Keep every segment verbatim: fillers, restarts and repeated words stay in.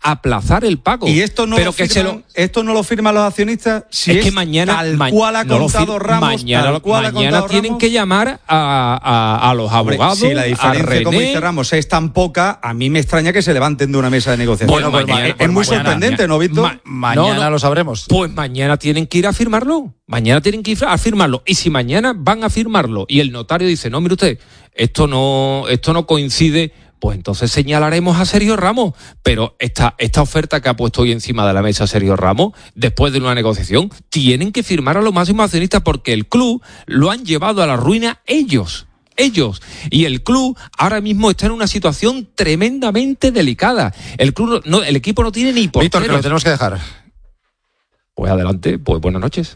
aplazar el pago. Y esto no, pero lo, que firman, se lo... esto no lo firman los accionistas. Si es, es que mañana tal ma- cual ha no contado fir- Ramos, mañana, tal cual mañana ha contado tienen Ramos. que llamar a, a, a los Hombre, abogados. si la a diferencia, René, como dice Ramos, es tan poca, a mí me extraña que se levanten de una mesa de negociación. Bueno, pues mañana, es pues muy mañana, sorprendente, ¿no, Víctor? Ma- Mañana no, no. lo sabremos. Pues mañana tienen que ir a firmarlo. Mañana tienen que ir a firmarlo. Y si mañana van a firmarlo y el notario dice, no, mire usted, esto no, esto no coincide, pues entonces señalaremos a Sergio Ramos. Pero esta, esta oferta que ha puesto hoy encima de la mesa Sergio Ramos, después de una negociación, tienen que firmar a los máximos accionistas porque el club lo han llevado a la ruina ellos. Ellos. Y el club ahora mismo está en una situación tremendamente delicada. El club no, el equipo no tiene ni porteros. Víctor, que lo tenemos que dejar. Pues adelante, pues buenas noches.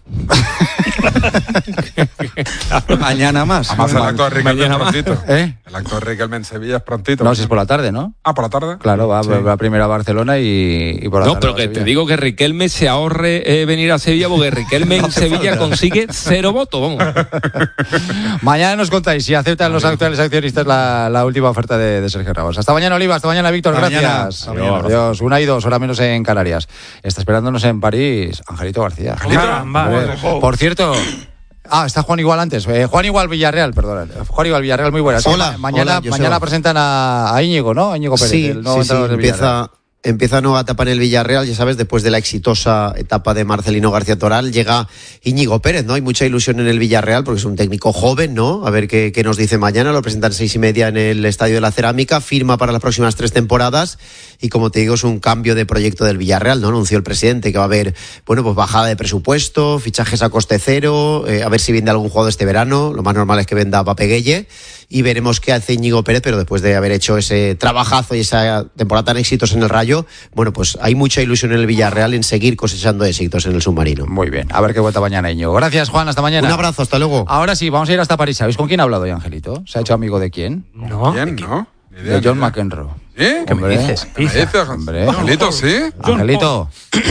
Mañana más. Además, el acto de Riquelme es prontito. ¿Eh? El acto de Riquelme en Sevilla es prontito. No, si es por la tarde, ¿no? Ah, por la tarde. Claro, va, Sí. va primero a Barcelona y, y por la No, tarde. pero va a que Sevilla. te digo que Riquelme se ahorre eh, venir a Sevilla porque Riquelme en Sevilla consigue cero votos, vamos. Mañana nos contáis si aceptan los actuales accionistas la, la última oferta de, de Sergio Ramos. Hasta mañana, Oliva. Hasta mañana, Víctor. Hasta Gracias. mañana. Hasta mañana. Adiós. Adiós. Una y dos, hora menos en Canarias. Está esperándonos en París Angelito García. Caramba. Hombre, por cierto... Ah, está Juan Igual antes. Eh, Juan Igual Villarreal, perdón. Juan Igual Villarreal, muy buenas. Hola, Ma- mañana, hola, mañana presentan a, a Íñigo, ¿no? A Íñigo Pérez, Sí, el nuevo sí, sí, entrenador del Villarreal. empieza, empieza nueva etapa en el Villarreal, ya sabes, después de la exitosa etapa de Marcelino García Toral, llega Íñigo Pérez, ¿no? Hay mucha ilusión en el Villarreal porque es un técnico joven, ¿no? A ver qué, qué nos dice mañana, lo presentan seis y media en el Estadio de la Cerámica, firma para las próximas tres temporadas y, como te digo, es un cambio de proyecto del Villarreal, ¿no? Anunció el presidente que va a haber, bueno, pues bajada de presupuesto, fichajes a coste cero, eh, a ver si vende algún jugador este verano, lo más normal es que venda a Pape Gueye y veremos qué hace Íñigo Pérez, pero después de haber hecho ese trabajazo y esa temporada tan exitosa en el Rayo, bueno, pues hay mucha ilusión en el Villarreal en seguir cosechando éxitos en el submarino. Muy bien, a ver qué vuelta mañana, Íñigo. Gracias, Juan, hasta mañana. Un abrazo, hasta luego. Ahora sí, vamos a ir hasta París. ¿Sabéis con quién ha hablado hoy, Angelito? ¿Se ha hecho amigo de quién? No. ¿Quién, no? Ni idea, De ni John idea. McEnroe. ¿Eh? ¿Qué me dices? ¿Qué me dices? Hombre. Angelito, ¿sí? Angelito,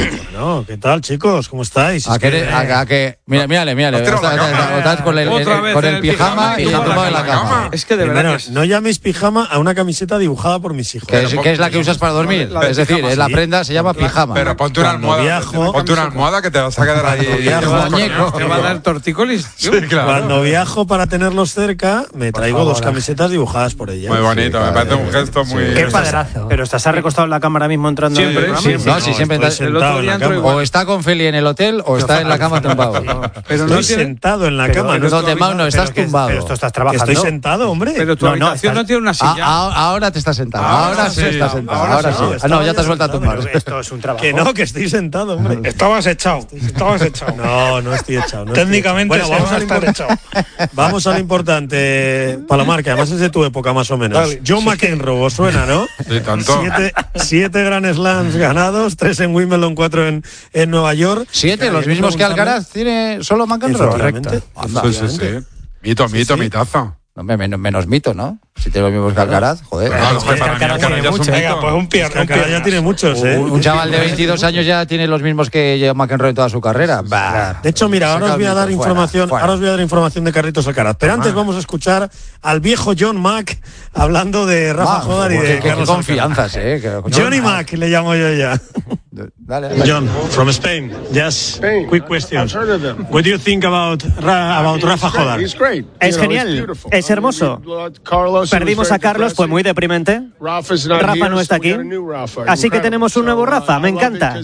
No, ¿qué tal, chicos? ¿Cómo estáis? a Es que, que- a, a que mira, mírale, mírale. Has tirado la Estás- cama. estás con el, Otra el- vez con en el el pijama pijama y y se ha la tumbado en la cama. cama. Es que de Primero, verdad que es- no llaméis pijama a una camiseta dibujada por mis hijos. Que es, que es la que usas para dormir. La de Es decir, pijama, es la sí. prenda, se llama pijama. Pero ponte una Cuando almohada. viajo- Ponte una almohada que te vas a quedar ahí. Cuando viajo- Muñeco. ¿Te va a dar tortícolis? Sí, claro. Cuando viajo para tenerlos cerca, me traigo favor, dos camisetas dibujadas por ella. Muy bonito, me parece un gesto muy... Qué padrazo. Pero estás recostado en la cama ahora mismo entrando Siempre, en el programa. siempre. No, sí, siempre estoy está- el sentado otro en día la entró cama. igual. O está con Feli en el hotel o está en la cama tumbado. Pero Estoy no tiene, sentado en la Pero- cama. pero no No, te Mau, no, estás pero que- tumbado. Pero esto estás que trabajando. estoy sentado, hombre. pero tu No, no, habitación no, estás- tiene una Ah, silla. ah, ahora te estás sentado. Ahora, Ahora sí sí, estás sentado. ahora Ahora, sí. sí. Ah, no, ya te has vuelto a Estaba tumbar. Pero esto es un trabajo. Que no, que estoy sentado, hombre. Estabas echado, estabas echado. No, no estoy echado. no estoy Técnicamente echado. Bueno, se vamos, va a al estar impor- echado. vamos al importante, Palomar, que además es de tu época más o menos. Dale. John McEnroe, ¿os suena, no? Sí, tanto. Siete, siete Grand Slams ganados, tres en Wimbledon, cuatro en, en Nueva York. Siete, los Ayer mismos que preguntarme- Alcaraz, tiene solo McEnroe. Efectivamente. Anda. Sí, sí, sí. Mito, mito, sí. mitazo. No, menos, menos mito, ¿no? Si tiene los mismos que Alcaraz, joder. Claro, es que para mí Alcaraz Alcaraz tiene ya es un mucho. Venga, mito. pues un pierna. Un Alcaraz ya tiene muchos, ¿eh? Un, un chaval de veintidós años ya tiene los mismos que John McEnroe en toda su carrera. Bah. De hecho, mira, ahora Saca os voy a el dar mito, fuera, información, fuera. ahora os voy a dar información de Carlitos Alcaraz. Pero antes vamos a escuchar al viejo John Mac hablando de Rafa Bah, Jodar y qué- de qué- qué Carlos confianzas, eh. que- Alcaraz. Johnny Mac le llamo yo ya. Dale, dale. John, from Spain. Just Spain. quick question. I've heard of them. What do you think about Ra- about Rafa Jodar? He's great. Es You know, genial, it's beautiful. es hermoso. Carlos, Perdimos a Carlos, fue muy deprimente. Rafa no está aquí. Así que tenemos un nuevo Rafa, me encanta.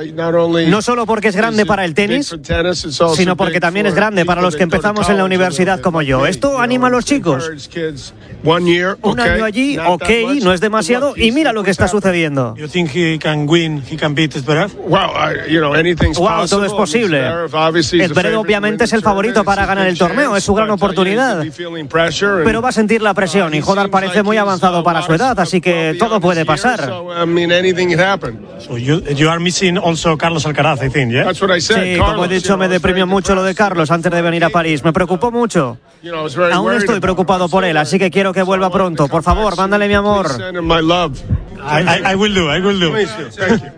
No solo porque es grande para el tenis, sino porque también es grande para los que empezamos en la universidad como yo. Esto anima a los chicos. Un año allí, ok, no es demasiado, y mira lo que está sucediendo. You think he can win, he can beat Zverev? Wow, todo es posible. Zverev obviamente es el favorito para ganar el torneo, es su gran oportunidad. Pero va a sentir la presión y Jodar parece muy avanzado para su edad, así que todo puede pasar. So you, you are missing also Carlos Alcaraz, I think, yeah? Sí, como he dicho, me deprimió mucho lo de Carlos antes de venir a París. Me preocupó mucho. Aún estoy preocupado por él, así que quiero que vuelva pronto. Por favor, mándale mi amor. I, I, I will do, I will do.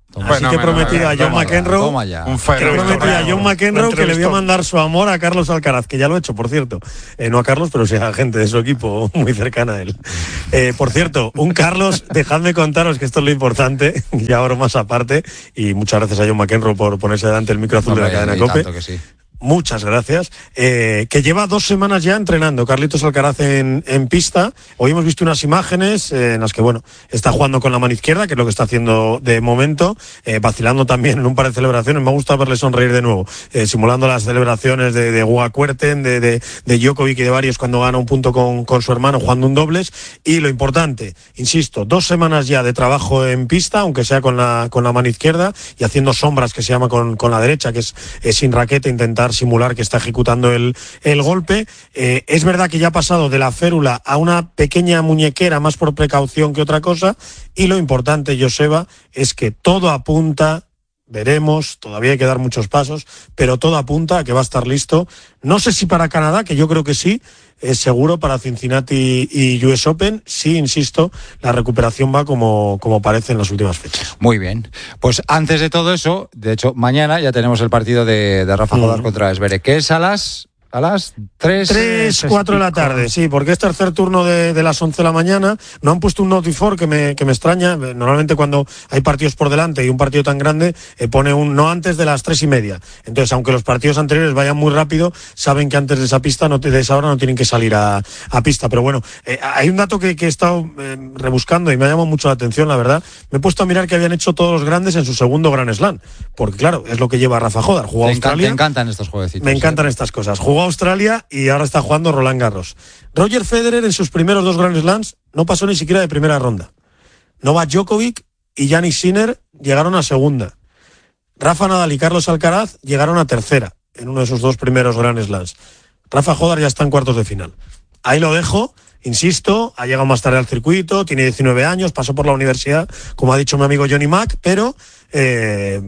Así que he prometido a John McEnroe, Toma ya. Un he feroz prometido a John McEnroe que le voy a Entrevistó. mandar su amor a Carlos Alcaraz, que ya lo he hecho, por cierto. Eh, no a Carlos, pero sí a gente de su equipo muy cercana a él. Eh, por cierto, un Carlos, dejadme contaros que esto es lo importante, y ahora más aparte, y muchas gracias a John McEnroe por ponerse delante el micro azul de la Hombre, cadena y COPE. tanto que sí. Muchas gracias. Eh, que lleva dos semanas ya entrenando Carlitos Alcaraz en, en pista. Hoy hemos visto unas imágenes eh, en las que, bueno, está jugando con la mano izquierda, que es lo que está haciendo de momento, eh, vacilando también en un par de celebraciones. Me ha gustado verle sonreír de nuevo, eh, simulando las celebraciones de, de Guga Kuerten, de, de, de Djokovic y de varios cuando gana un punto con, con su hermano, jugando un dobles. Y lo importante, insisto, dos semanas ya de trabajo en pista, aunque sea con la, con la mano izquierda, y haciendo sombras, que se llama con, con la derecha, que es, es sin raqueta, intentar simular que está ejecutando el, el golpe. Eh, es verdad que ya ha pasado de la férula a una pequeña muñequera, más por precaución que otra cosa, y lo importante, Joseba, es que todo apunta, veremos, todavía hay que dar muchos pasos, pero todo apunta a que va a estar listo, no sé si para Canadá, que yo creo que sí, es seguro para Cincinnati y U S Open, sí, insisto, la recuperación va como, como parece en las últimas fechas. Muy bien. Pues antes de todo eso, de hecho, mañana ya tenemos el partido de, de Rafa Jodar mm. contra Zverev, que es a las... A las tres... tres, cuatro de la tarde, sí, porque es tercer turno de, de las once de la mañana. No han puesto un not before que me, que me extraña. Normalmente cuando hay partidos por delante y un partido tan grande, eh, pone un no antes de las tres y media. Entonces, aunque los partidos anteriores vayan muy rápido, saben que antes de esa pista, no, de esa hora no tienen que salir a, a pista. Pero bueno, eh, hay un dato que, que he estado eh, rebuscando y me ha llamado mucho la atención, la verdad. Me he puesto a mirar que habían hecho todos los grandes en su segundo Grand Slam. Porque claro, es lo que lleva Rafa Jodar. Jugó a Australia. Te encantan estos jueguecitos. Me encantan ¿eh? estas cosas. Jugó a Australia y ahora está jugando Roland Garros. Roger Federer en sus primeros dos Grand Slams no pasó ni siquiera de primera ronda. Novak Djokovic y Jannik Sinner llegaron a segunda. Rafa Nadal y Carlos Alcaraz llegaron a tercera en uno de sus dos primeros Grand Slams. Rafa Jodar ya está en cuartos de final. Ahí lo dejo. Insisto, ha llegado más tarde al circuito, tiene diecinueve años, pasó por la universidad, como ha dicho mi amigo Johnny Mac, pero eh,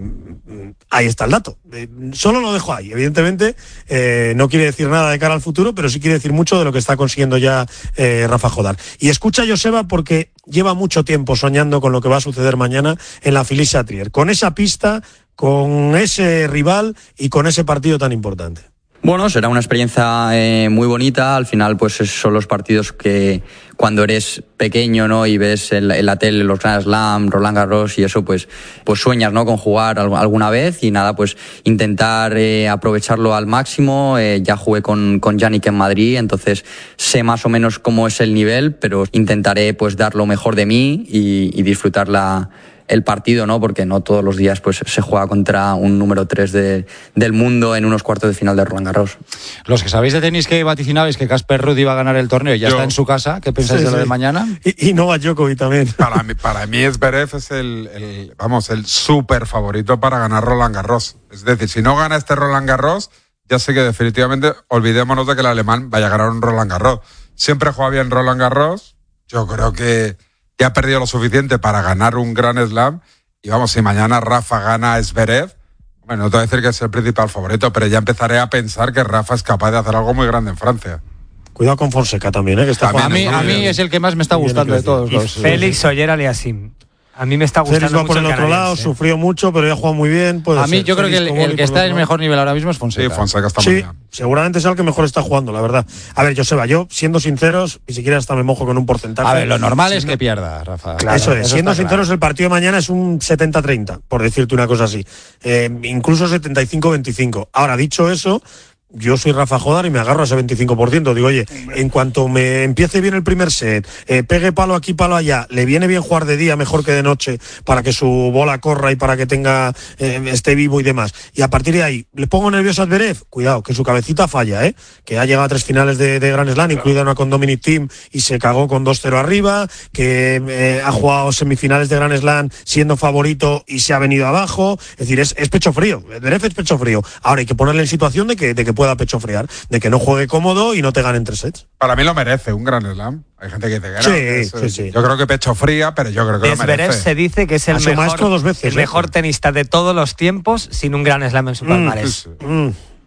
ahí está el dato. Eh, solo lo dejo ahí. Evidentemente, eh, no quiere decir nada de cara al futuro, pero sí quiere decir mucho de lo que está consiguiendo ya eh, Rafa Jodar. Y escucha a Joseba porque lleva mucho tiempo soñando con lo que va a suceder mañana en la Philly-Chatrier, con esa pista, con ese rival y con ese partido tan importante. Bueno, será una experiencia eh, muy bonita. Al final, pues son los partidos que cuando eres pequeño, ¿no? Y ves en, en la tele los Grand Slam, Roland Garros y eso, pues, pues sueñas, ¿no? Con jugar alguna vez y nada, pues intentar eh, aprovecharlo al máximo. Eh, ya jugué con con Jannik en Madrid, entonces sé más o menos cómo es el nivel, pero intentaré pues dar lo mejor de mí y, y disfrutar la el partido, ¿no? Porque no todos los días pues se juega contra un número tres de, del mundo en unos cuartos de final de Roland Garros. Los que sabéis de tenis que vaticinabais que Casper Ruud iba a ganar el torneo, ya Yo. está en su casa. ¿Qué pensáis sí, de lo sí. de mañana? Y, y Novak Djokovic también. Para mí, para mí Zverev es el, el, vamos, el súper favorito para ganar Roland Garros. Es decir, si no gana este Roland Garros, ya sé que definitivamente olvidémonos de que el alemán vaya a ganar un Roland Garros. Siempre juega bien Roland Garros. Yo creo que ya ha perdido lo suficiente para ganar un Grand Slam. Y vamos, si mañana Rafa gana a Zverev, bueno, no te voy a decir que es el principal favorito, pero ya empezaré a pensar que Rafa es capaz de hacer algo muy grande en Francia. Cuidado con Fonseca también, ¿eh? Que está a mí, a mí es el que más me está gustando de todos y los. Félix Oyer Aliassime. A mí me está gustando Félix va mucho por el, el otro lado, sufrió mucho, pero ya ha jugado muy bien. A mí ser. yo creo Félix que el, el que está en mejor nivel ahora mismo es Fonseca. Sí, Fonseca está sí, muy bien. Seguramente es el que mejor está jugando, la verdad. A ver, Joseba, yo, siendo sinceros, ni siquiera hasta me mojo con un porcentaje. A ver, lo normal siendo, es que pierda, Rafa. Claro, eso es, eso siendo sinceros, claro. El partido de mañana es un setenta treinta, por decirte una cosa así. Eh, incluso setenta y cinco veinticinco. Ahora, dicho eso, yo soy Rafa Jodar y me agarro a ese veinticinco por ciento. Digo, oye, en cuanto me empiece bien el primer set, eh, pegue palo aquí, palo allá, le viene bien jugar de día mejor que de noche para que su bola corra y para que tenga eh, esté vivo y demás. Y a partir de ahí, ¿le pongo nervioso a Zverev? Cuidado, que su cabecita falla, ¿eh? Que ha llegado a tres finales de, de Grand Slam, incluida una con Dominic Thiem y se cagó con dos cero arriba, que eh, ha jugado semifinales de Grand Slam siendo favorito y se ha venido abajo. Es decir, es, es pecho frío. Zverev es pecho frío. Ahora hay que ponerle en situación de que, de que pueda pecho friar, de que no juegue cómodo y no te ganen tres sets. Para mí lo merece un Grand Slam. Hay gente que dice que no. Sí, que es, sí, sí. Yo creo que pecho fría, pero yo creo que lo Zverev merece. se dice que es el, mejor, dos veces, el ¿eh? mejor tenista de todos los tiempos sin un Grand Slam en su palmarés. Mm, mm.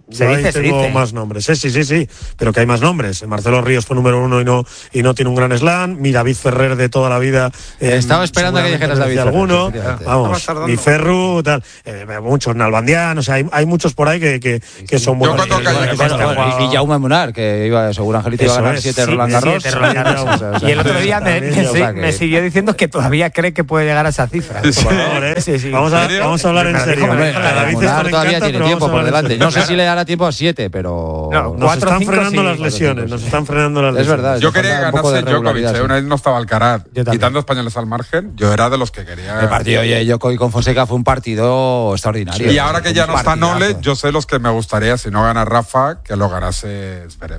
Se Yo ahí dice, se tengo dice. más nombres. Sí, sí, sí, sí. Pero que hay más nombres. Marcelo Ríos fue número uno y no y no tiene un gran slam. Mi David Ferrer de toda la vida. eh, Estaba esperando a que dijeras David Ferrer. Ferrer, Alguno. efectivamente. Vamos, Estaba tardando. mi Ferru, tal. Eh, muchos Nalbandián. O sea, hay, hay muchos por ahí que, que, que son buenos. cuando Eh, caí- que cuando- están Bueno, y Jaume Munar, que iba, seguro Angelito iba a Eso ganar es, siete sí, Roland Garros. siete Roland Garros. O sea, o sea, Y el otro día me, me, también, o sea sí- que- me siguió diciendo que todavía cree que puede llegar a esa cifra. Por favor, ¿eh? Sí, sí. Vamos, a, ¿En serio? vamos a hablar en Me lo serio. dijo, me lo Hombre, dijo a la David Munar esto le todavía encanta, tiene pero tiempo vamos a por hablar en delante. serio. No sé si le dará tiempo a siete, pero. No, Nos Cuatro, están cinco, frenando sí. las lesiones, nos están frenando las Es lesiones. verdad. Yo Falta quería que un poco de ganase Djokovic, regularidad, ¿eh? sí. Una vez no estaba Alcaraz, Yo también. quitando españoles al margen, yo era de los que quería. El partido de Djokovic con Fonseca fue un partido extraordinario. Y ahora que ya Un no está partidazo. Nole, yo sé los que me gustaría, si no gana Rafa, que lo ganase Zverev.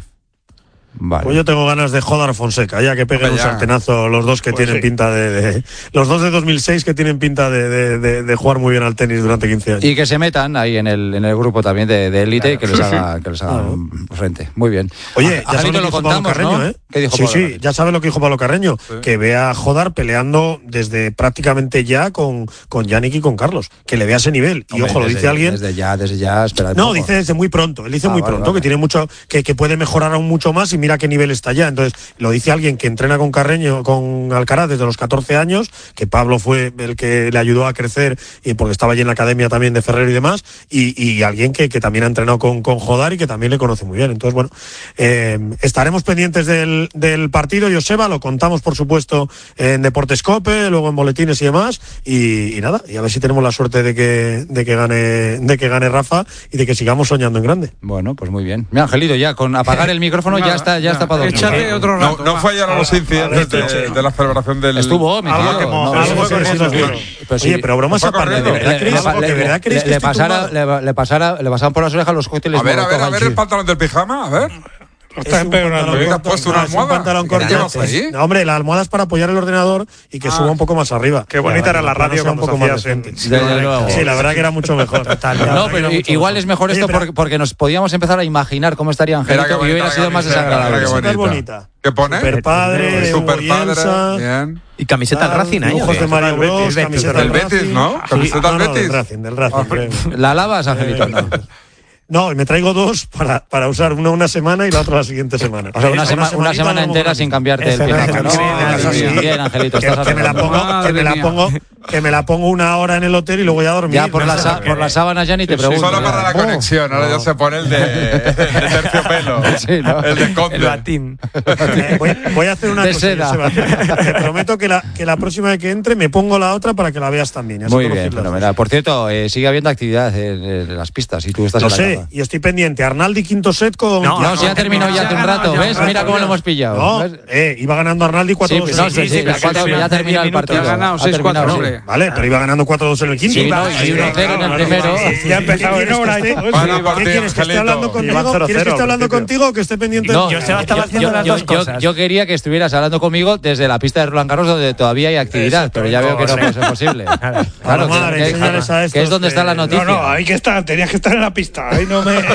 Vale. Pues yo tengo ganas de joder a Fonseca, ya que peguen Hombre, un ya. sartenazo los dos que Pues tienen sí. pinta de, de- Los dos de dos mil seis que tienen pinta de, de- de- de jugar muy bien al tenis durante quince años. Y que se metan ahí en el, en el grupo también de, de élite y que les haga, que les haga Claro. frente. Muy bien. Oye, A- ya sabes Angelito, lo que lo dijo Pablo contamos, Carreño, ¿no? ¿eh? ¿Qué dijo sí, Pablo sí, Carreño? ya sabes lo que dijo Pablo Carreño, Sí. que ve a Jodar peleando desde prácticamente ya con, con Yannick y con Carlos, que le vea ese nivel. Y Hombre, ojo, lo desde- dice alguien... Desde ya, desde ya, espera. un No, poco. dice desde muy pronto. Él dice Ah, muy vale, pronto vale. que tiene mucho, que, que puede mejorar aún mucho más y mira qué nivel está ya. Entonces, lo dice alguien que entrena con Carreño, con Alcaraz desde los catorce años, que Pablo fue el que le ayudó a crecer y porque estaba allí en la academia también de Ferrero y demás, y, y alguien que, que también ha entrenado con, con Jodar y que también le conoce muy bien. Entonces, bueno, eh, estaremos pendientes del, del partido, Joseba, lo contamos por supuesto en Deportes Cope, luego en boletines y demás, y, y nada, y a ver si tenemos la suerte de que, de que gane, de que gane Rafa y de que sigamos soñando en grande. Bueno, pues muy bien. Mira, Angelito, ya con apagar el micrófono ya Nada, está, ya nada. está para dormir. Échate otro No, rato. no va. fue ayer a los incidentes de, de la celebración del. Estuvo, mi tío. Algo que mo- No, algo sí, que sí, sí, corriendo, sí. tío. Pero sí, Oye, pero bromas fue aparte, ¿de corriendo. verdad le, creéis, le- ¿de verdad creéis que le estoy pasara, tumbado? le, le pasara, le pasaban por las orejas los cócteles A ver, a ver, a Molotov ver allí. el pantalón del pijama, a ver. Lo estás Es un empeorando. pantalón ¿Te has corto, puesto una no, es un almohada? pantalón ¿Qué corto. llevas ahí? No, hombre, la almohada es para apoyar el ordenador y que suba un poco más arriba. Qué bonita era la Para que radio sea un cuando poco se más hacía decente. Desde luego. Sí, la verdad que era mucho mejor. Total, la No, verdad que pero era mucho igual mejor. es mejor Oye, esto pero- porque, porque nos podíamos empezar a imaginar cómo estaría Mira qué Angelito y bonita hubiera la sido más camiseta, desagradable. mira qué Súper bonita. bonita. ¿Qué pone? Super padre, Super Hugo padre. Bielsa, Bien. Y camiseta del Racing, ¿eh? Lujos de Mario Bros, camiseta Del del Betis, Racing. ¿no? Sí, Camiseta no, del no, Betis. del Racing, del Racing, creo. ¿La lavas, Angelito? No. No, y me traigo dos para, para usar una una semana y la otra la siguiente semana. O sea, una, sema- una semanita semana vamos entera con sin la- cambiarte el Eso, pijama, ¿no? eso, eso, Bien, sí. bien, Angelito, Que, estás que me la acertando. pongo, que me la Madre pongo, que me la pongo una hora en el hotel y luego ya a dormir. Ya por, No la, sé sa- por qué. por las sábanas ya ni te pregunto. Solo para la ¿eh? conexión, ahora ya se pone el de, el de terciopelo. Sí, ¿no? El de conde. El batín. Eh, voy, voy a hacer una De cosa, seda. Joseba. Te prometo que la, que la próxima vez que entre me pongo la otra para que la veas también. y así Muy conocéis bien, las dos. fenomenal. Por cierto, eh, sigue habiendo actividad en, en las pistas y tú estás Lo en la sé, cama. y estoy pendiente. Arnaldi quinto set con. No, No, si ya terminó ya hace un rato, ya, ¿ves? ya, Mira ya, cómo ya. lo hemos pillado. No, ¿ves? eh, iba ganando Arnaldi cuatro Sí, dos. pero no, sí, sí, pero cuatro, que ya hace termina el diez minutos. partido. Ha ganado Ha seis cuatro, terminado, hombre. sí. Vale, pero iba ganando cuatro dos en el quinto. Sí, no, y uno cero en el primero. Ya ha empezado en hora y todo eso. Van a ¿Qué partir, quieres? ¿Que esté Angelito. hablando contigo? Iban cero ¿Quieres que cero esté al hablando principio. contigo o que esté pendiente No, de yo Seba estaba haciendo las yo- dos yo- cosas. Yo quería que estuvieras hablando conmigo desde la pista de Roland Garros donde todavía hay actividad, pero ya veo que no puede ser posible. Claro, Claro, que- madre, que, enséñales a que estos es donde está la que- noticia. No, no, hay que estar, tenías que estar en la pista. Ahí no me.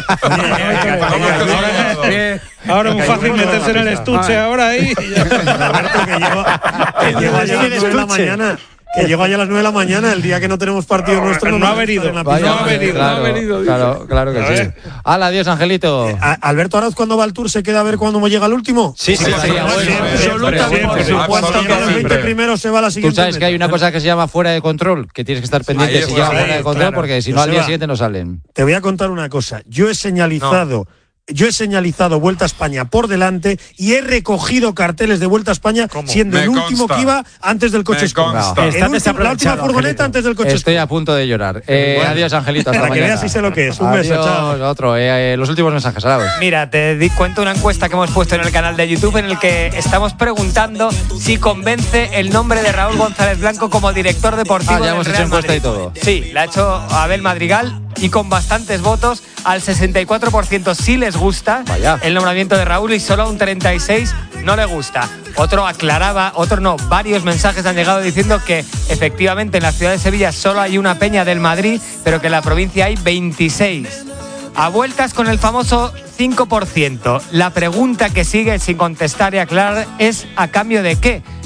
Ahora- Ahora es muy fácil meterse en el estuche ahora ahí. y ya está. Alberto, que llego, que llego allá a las nueve de la mañana. Que llego allá a las nueve de la mañana, el día que no tenemos partido nuestro. no nos ha vamos a venido. estar en la Vaya, pista. no ha venido, claro, no ha venido, dice. Claro, claro que A sí. ver. Hala, adiós, Angelito. A- Alberto Arauz, cuando va al tour, se queda a ver cuándo llega el último. Sí, sí, sí, Siempre, bueno, siempre, absolutamente, siempre. por supuesto Cuando que llega los veinte siempre. primeros, se va a la Tú siguiente. sabes que hay una meta. cosa que se llama fuera de control, que tienes que estar pendiente Ahí si está, lleva fuera ahí, de control, claro. porque si no Eso al día va. siguiente no salen. Te voy a contar una cosa. Yo he señalizado. Yo he señalizado Vuelta a España por delante y he recogido carteles de Vuelta a España siendo Me el último consta. que iba antes del coche Me escombro. consta. El Estás último- la última desaprovechado, furgoneta Angelito. antes del coche Estoy escombro. a punto de llorar. Eh, Bueno, adiós, Angelito. Hasta para que mañana. veas si sé lo que es. Un beso, Adiós, chao. otro. eh, eh, los últimos mensajes, Arauz. Mira, te di cuento una encuesta que hemos puesto en el canal de YouTube en el que estamos preguntando si convence el nombre de Raúl González Blanco como director deportivo Ah, ya del hemos hecho Real encuesta Madrid. y todo. Sí, la ha hecho Abel Madrigal y con bastantes votos. Al sesenta y cuatro por ciento sí les gusta Vaya. el nombramiento de Raúl y solo a un treinta y seis por ciento no le gusta. Otro aclaraba, otro no, varios mensajes han llegado diciendo que efectivamente en la ciudad de Sevilla solo hay una peña del Madrid, pero que en la provincia hay veintiséis. A vueltas con el famoso cinco por ciento. La pregunta que sigue sin contestar y aclarar es ¿a cambio de qué?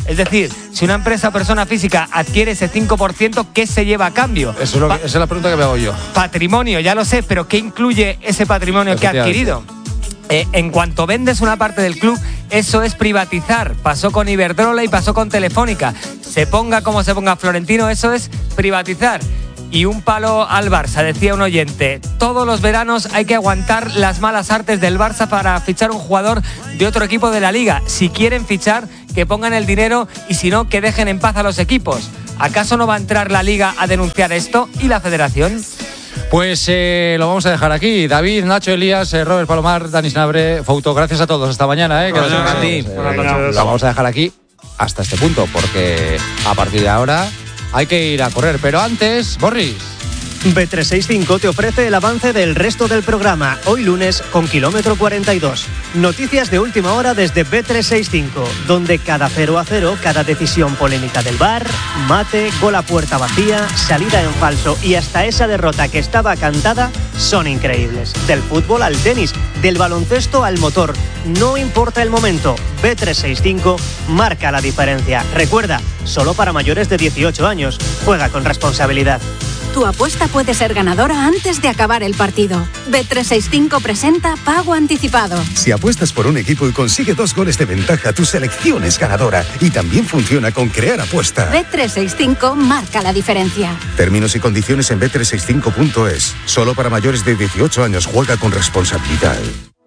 Es decir, si una empresa o persona física adquiere ese cinco por ciento, ¿qué se lleva a cambio? Eso es lo que, esa es la pregunta que me hago yo. Patrimonio, ya lo sé, pero ¿qué incluye ese patrimonio que ha adquirido? Eh, en cuanto vendes una parte del club, eso es privatizar. Pasó con Iberdrola y pasó con Telefónica. Se ponga como se ponga Florentino, eso es privatizar. Y un palo al Barça, decía un oyente. Todos los veranos hay que aguantar las malas artes del Barça para fichar un jugador de otro equipo de la Liga. Si quieren fichar, que pongan el dinero y si no, que dejen en paz a los equipos. ¿Acaso no va a entrar la Liga a denunciar esto y la Federación? Pues eh, lo vamos a dejar aquí. David, Nacho, Elías, eh, Robert Palomar, Dani Snabre, Fouto, gracias a todos. Hasta mañana. Eh, que Gracias a ti. Eh, lo vamos a dejar aquí hasta este punto, porque a partir de ahora hay que ir a correr. Pero antes, Boris. B trescientos sesenta y cinco te ofrece el avance del resto del programa, hoy lunes con kilómetro cuarenta y dos. Noticias de última hora desde B trescientos sesenta y cinco, donde cada cero a cero, cada decisión polémica del V A R, mate, gol a puerta vacía, salida en falso y hasta esa derrota que estaba cantada son increíbles. Del fútbol al tenis, del baloncesto al motor, no importa el momento, B trescientos sesenta y cinco marca la diferencia. Recuerda, solo para mayores de dieciocho años, juega con responsabilidad. Tu apuesta puede ser ganadora antes de acabar el partido. B trescientos sesenta y cinco presenta Pago Anticipado. Si apuestas por un equipo y consigue dos goles de ventaja, tu selección es ganadora. Y también funciona con Crear Apuesta. B trescientos sesenta y cinco marca la diferencia. Términos y condiciones en B trescientos sesenta y cinco punto es. Solo para mayores de dieciocho años. Juega con responsabilidad.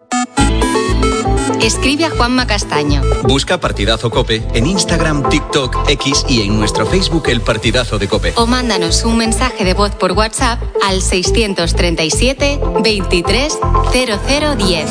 Escribe a Juanma Castaño. Busca Partidazo COPE en Instagram, TikTok, X y en nuestro Facebook El Partidazo de COPE. O mándanos un mensaje de voz por WhatsApp al seiscientos treinta y siete, veintitrés, cero cero diez.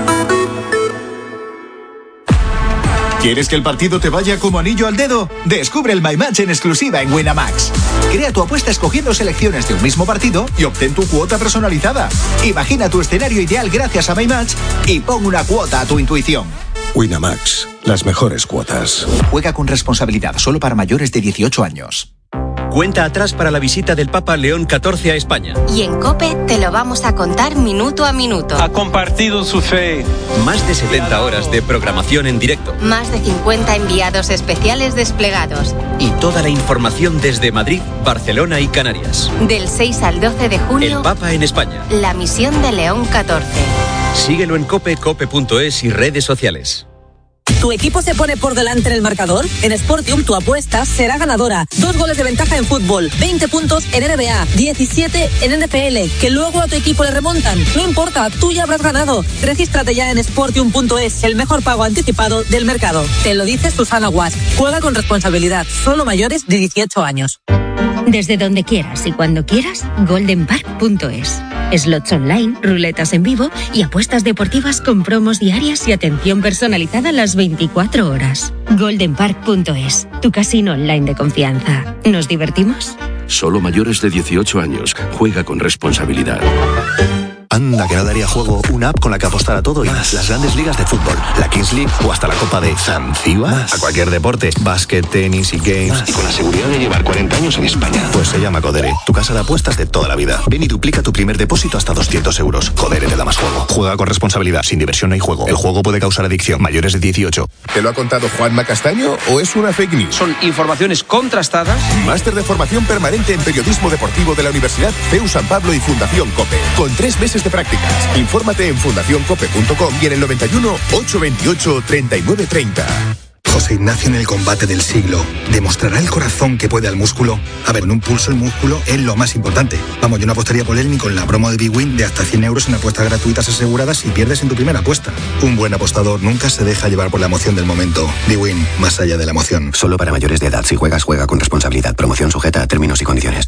¿Quieres que el partido te vaya como anillo al dedo? Descubre el My Match en exclusiva en Winamax. Crea tu apuesta escogiendo selecciones de un mismo partido y obtén tu cuota personalizada. Imagina tu escenario ideal gracias a My Match y pon una cuota a tu intuición. Winamax, las mejores cuotas. Juega con responsabilidad, solo para mayores de dieciocho años. Cuenta atrás para la visita del Papa León catorce a España. Y en COPE te lo vamos a contar minuto a minuto. Ha compartido su fe. Más de setenta horas de programación en directo. Más de cincuenta enviados especiales desplegados. Y toda la información desde Madrid, Barcelona y Canarias. Del seis al doce de junio. El Papa en España. La misión de León catorce. Síguelo en cope, cope punto es y redes sociales. ¿Tu equipo se pone por delante en el marcador? En Sportium tu apuesta será ganadora. Dos goles de ventaja en fútbol, veinte puntos en N B A, diecisiete en N F L, que luego a tu equipo le remontan. No importa, tú ya habrás ganado. Regístrate ya en sportium punto es, el mejor pago anticipado del mercado. Te lo dice Susana Guas. Juega con responsabilidad, solo mayores de dieciocho años. Desde donde quieras y cuando quieras, golden park punto es. Slots online, ruletas en vivo y apuestas deportivas con promos diarias y atención personalizada las veinticuatro horas. golden park punto es, tu casino online de confianza. ¿Nos divertimos? Solo mayores de dieciocho años. Juega con responsabilidad. Anda, que no daría juego una app con la que apostar a todo y más. Las grandes ligas de fútbol, la Kings League o hasta la Copa de Zanzíbar. A cualquier deporte, básquet, tenis y games. Más. Y con la seguridad de llevar cuarenta años en España. Pues se llama Codere, tu casa de apuestas de toda la vida. Ven y duplica tu primer depósito hasta doscientos euros. Codere te da más juego. Juega con responsabilidad, sin diversión no hay juego. El juego puede causar adicción. Mayores de dieciocho. ¿Te lo ha contado Juanma Castaño o es una fake news? Son informaciones contrastadas. Máster de formación permanente en periodismo deportivo de la Universidad C E U San Pablo y Fundación COPE. Con tres meses de prácticas. Infórmate en fundación cope punto com y en el noventa y uno, ochocientos veintiocho, treinta y nueve treinta. José Ignacio en el combate del siglo. ¿Demostrará el corazón que puede al músculo? A ver, en un pulso el músculo es lo más importante. Vamos, yo no apostaría por él ni con la promo de Big Win de hasta cien euros en apuestas gratuitas aseguradas si pierdes en tu primera apuesta. Un buen apostador nunca se deja llevar por la emoción del momento. Big Win, más allá de la emoción. Solo para mayores de edad. Si juegas, juega con responsabilidad. Promoción sujeta a términos y condiciones.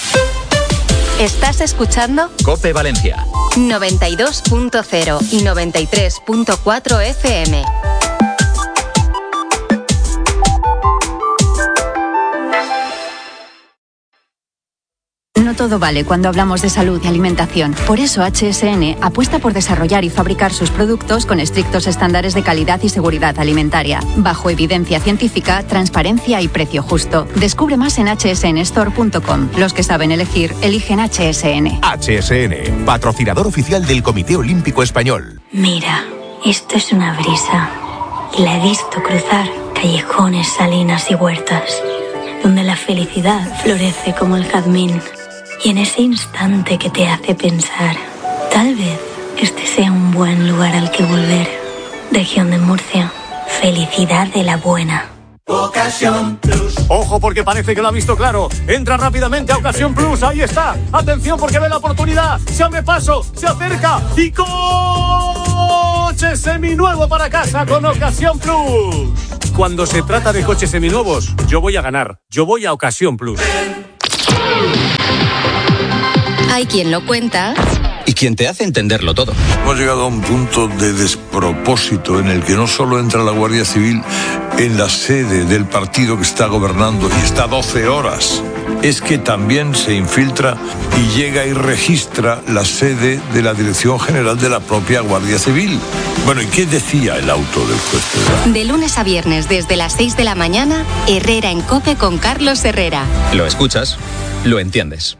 ¿Estás escuchando? COPE Valencia. noventa y dos punto cero y noventa y tres punto cuatro F M. No todo vale cuando hablamos de salud y alimentación. Por eso H S N apuesta por desarrollar y fabricar sus productos con estrictos estándares de calidad y seguridad alimentaria, bajo evidencia científica, transparencia y precio justo. Descubre más en hache ese ene store punto com. Los que saben elegir, eligen H S N. H S N, patrocinador oficial del Comité Olímpico Español. Mira, esto es una brisa. Y la he visto cruzar callejones, salinas y huertas, donde la felicidad florece como el jazmín. Y en ese instante que te hace pensar, tal vez este sea un buen lugar al que volver. Región de Murcia, felicidad de la buena. Ocasión Plus. Ojo porque parece que lo ha visto claro. Entra rápidamente a Ocasión Plus. Ahí está. Atención porque ve la oportunidad. Se abre paso. Se acerca. Y coche seminuevo para casa con Ocasión Plus. Cuando se trata de coches seminuevos, yo voy a ganar. Yo voy a Ocasión Plus. Hay quien lo cuenta y quien te hace entenderlo todo. Hemos llegado a un punto de despropósito en el que no solo entra la Guardia Civil en la sede del partido que está gobernando y está doce horas, es que también se infiltra y llega y registra la sede de la Dirección General de la propia Guardia Civil. Bueno, ¿y qué decía el auto del juez federal? De lunes a viernes desde las seis de la mañana, Herrera en COPE con Carlos Herrera. Lo escuchas, lo entiendes.